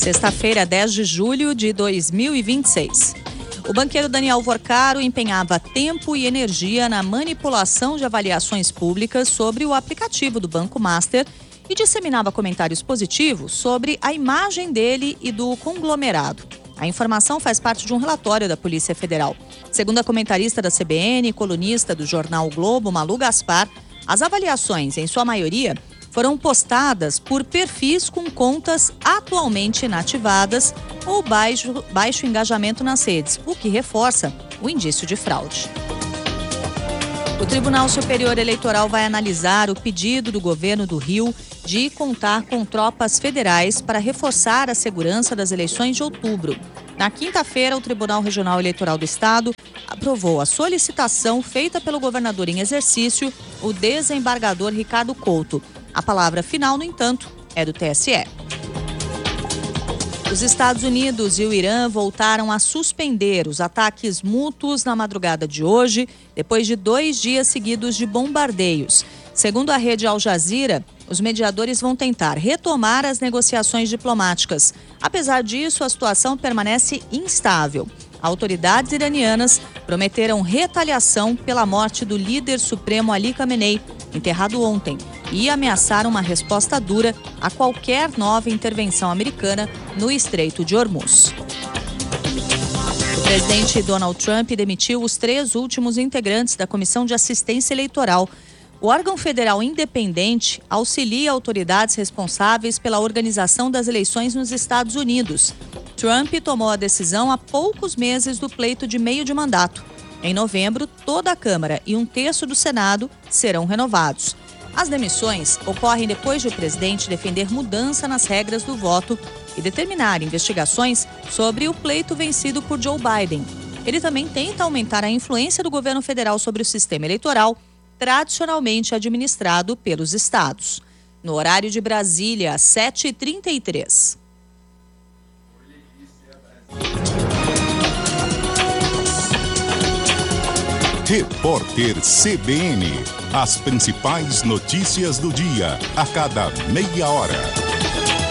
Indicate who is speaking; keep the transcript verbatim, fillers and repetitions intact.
Speaker 1: Sexta-feira, dez de julho de dois mil e vinte e seis. O banqueiro Daniel Vorcaro empenhava tempo e energia na manipulação de avaliações públicas sobre o aplicativo do Banco Master e disseminava comentários positivos sobre a imagem dele e do conglomerado. A informação faz parte de um relatório da Polícia Federal. Segundo a comentarista da C B N e colunista do jornal o Globo, Malu Gaspar, as avaliações, em sua maioria, foram postadas por perfis com contas atualmente inativadas ou baixo, baixo engajamento nas redes, o que reforça o indício de fraude. O Tribunal Superior Eleitoral vai analisar o pedido do governo do Rio de contar com tropas federais para reforçar a segurança das eleições de outubro. Na quinta-feira, o Tribunal Regional Eleitoral do Estado aprovou a solicitação feita pelo governador em exercício, o desembargador Ricardo Couto. A palavra final, no entanto, é do T S E. Os Estados Unidos e o Irã voltaram a suspender os ataques mútuos na madrugada de hoje, depois de dois dias seguidos de bombardeios. Segundo a rede Al Jazeera, os mediadores vão tentar retomar as negociações diplomáticas. Apesar disso, a situação permanece instável. Autoridades iranianas prometeram retaliação pela morte do líder supremo Ali Khamenei, enterrado ontem, e ameaçaram uma resposta dura a qualquer nova intervenção americana no Estreito de Hormuz. O presidente Donald Trump demitiu os três últimos integrantes da Comissão de Assistência Eleitoral. O órgão federal independente auxilia autoridades responsáveis pela organização das eleições nos Estados Unidos. Trump tomou a decisão há poucos meses do pleito de meio de mandato. Em novembro, toda a Câmara e um terço do Senado serão renovados. As demissões ocorrem depois de o presidente defender mudança nas regras do voto e determinar investigações sobre o pleito vencido por Joe Biden. Ele também tenta aumentar a influência do governo federal sobre o sistema eleitoral, tradicionalmente administrado pelos estados. No horário de Brasília, às sete e trinta e três.
Speaker 2: Repórter C B N. As principais notícias do dia, a cada meia hora.